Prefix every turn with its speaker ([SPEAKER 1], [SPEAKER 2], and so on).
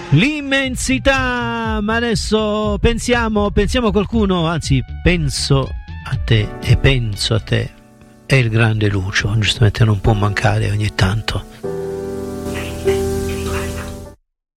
[SPEAKER 1] L'immensità, ma adesso pensiamo a qualcuno, anzi penso a te e penso a te, è il grande Lucio, giustamente non può mancare ogni tanto.